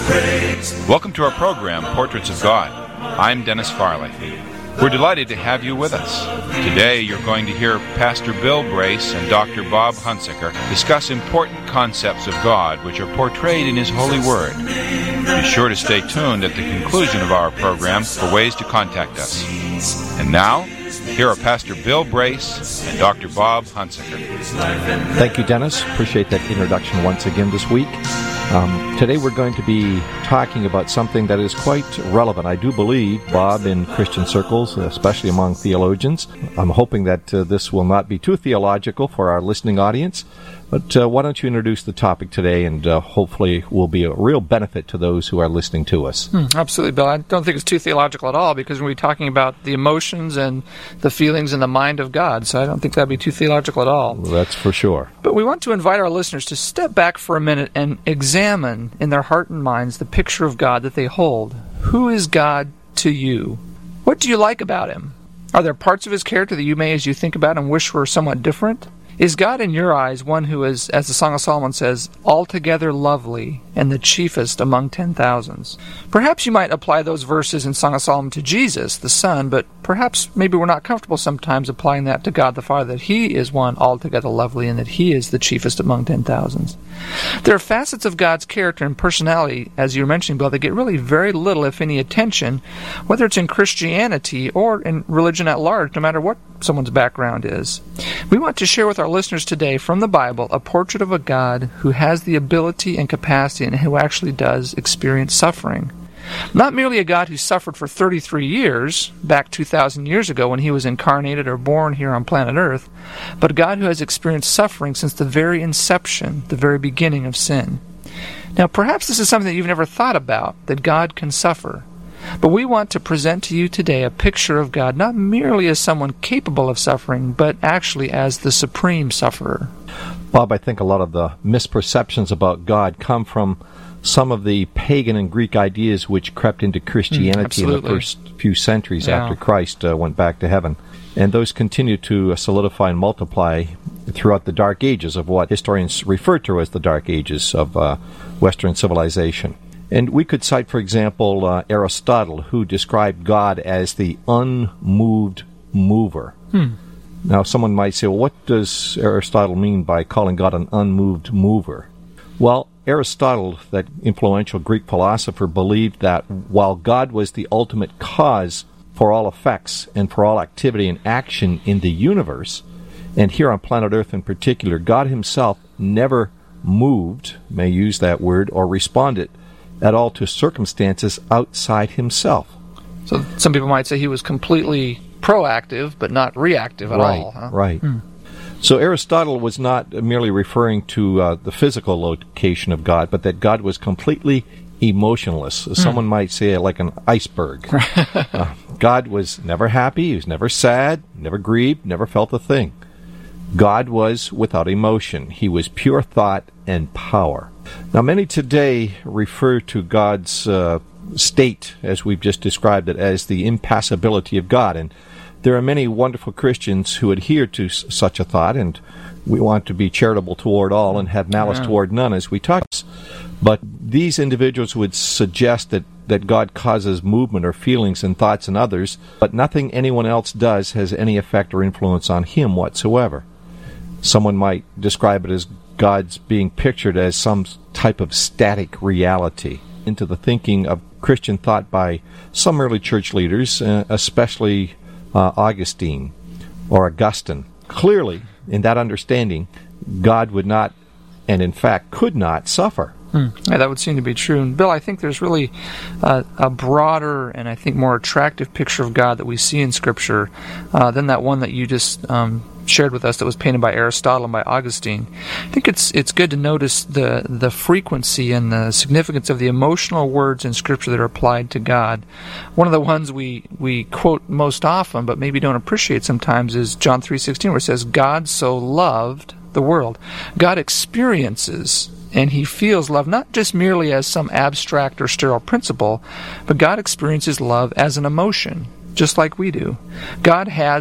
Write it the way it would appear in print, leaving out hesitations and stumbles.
Welcome to our program, Portraits of God. I'm Dennis Farley. We're delighted to have you with us. Today you're going to hear Pastor Bill Brace and Dr. Bob Hunsaker discuss important concepts of God which are portrayed in His holy Word. Be sure to stay tuned at the conclusion of our program for ways to contact us. And now, here are Pastor Bill Brace and Dr. Bob Hunsaker. Thank you, Dennis. Appreciate that introduction once again this week. Today we're going to be talking about something that is quite relevant, I do believe, Bob, in Christian circles, especially among theologians. I'm hoping that this will not be too theological for our listening audience, but why don't you introduce the topic today, and hopefully will be a real benefit to those who are listening to us. Absolutely, Bill. I don't think it's too theological at all, because we're talking about the emotions and the feelings and the mind of God, so I don't think that'd be too theological at all. That's for sure. But we want to invite our listeners to step back for a minute and examine in their heart and minds the picture of God that they hold. Who is God to you? What do you like about Him? Are there parts of His character that you may, as you think about Him, wish were somewhat different? Is God in your eyes one who is, as the Song of Solomon says, altogether lovely and the chiefest among 10,000s? Perhaps you might apply those verses in Song of Solomon to Jesus, the Son, but perhaps maybe we're not comfortable sometimes applying that to God the Father, that He is one altogether lovely and that He is the chiefest among 10,000s. There are facets of God's character and personality, as you were mentioning, Bill, that get really very little, if any, attention, whether it's in Christianity or in religion at large, no matter what someone's background is. We want to share with our listeners today from the Bible a portrait of a God who has the ability and capacity and who actually does experience suffering. Not merely a God who suffered for 33 years, back 2,000 years ago when He was incarnated or born here on planet Earth, but a God who has experienced suffering since the very inception, the very beginning of sin. Now, perhaps this is something that you've never thought about, that God can suffer. But we want to present to you today a picture of God not merely as someone capable of suffering, but actually as the supreme sufferer. Bob, I think a lot of the misperceptions about God come from some of the pagan and Greek ideas which crept into Christianity in the first few centuries after Christ went back to heaven. And those continue to solidify and multiply throughout the Dark Ages of what historians refer to as the Dark Ages of Western civilization. And we could cite, for example, Aristotle, who described God as the unmoved mover. Now, someone might say, well, what does Aristotle mean by calling God an unmoved mover? Well, Aristotle, that influential Greek philosopher, believed that while God was the ultimate cause for all effects and for all activity and action in the universe, and here on planet Earth in particular, God Himself never moved, may use that word, or responded at all to circumstances outside Himself. So some people might say He was completely proactive, but not reactive at all. Huh? Right. So Aristotle was not merely referring to the physical location of God, but that God was completely emotionless. Someone might say like an iceberg. God was never happy, He was never sad, never grieved, never felt a thing. God was without emotion. He was pure thought and power. Now, many today refer to God's state, as we've just described it, as the impassibility of God. And there are many wonderful Christians who adhere to such a thought, and we want to be charitable toward all and have malice toward none as we talk. But these individuals would suggest that God causes movement or feelings and thoughts in others, but nothing anyone else does has any effect or influence on Him whatsoever. Someone might describe it as God's being pictured as some type of static reality. Into the thinking of Christian thought by some early church leaders, especially Augustine or Augustine. Clearly, in that understanding, God would not, and in fact could not, suffer. Yeah, that would seem to be true. And Bill, I think there's really a broader and I think more attractive picture of God that we see in Scripture than that one that you just shared with us that was painted by Aristotle and by Augustine. I think it's good to notice the frequency and the significance of the emotional words in Scripture that are applied to God. One of the ones we quote most often, but maybe don't appreciate sometimes, is John 3:16, where it says, God so loved the world. God experiences and He feels love not just merely as some abstract or sterile principle, but God experiences love as an emotion, just like we do. God has